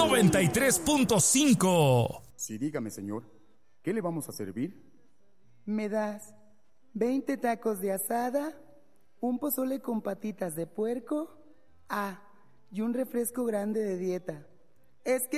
93.5. Sí, dígame, señor. ¿Qué le vamos a servir? ¿Me das 20 tacos de asada, un pozole con patitas de puerco, y un refresco grande de dieta? Es que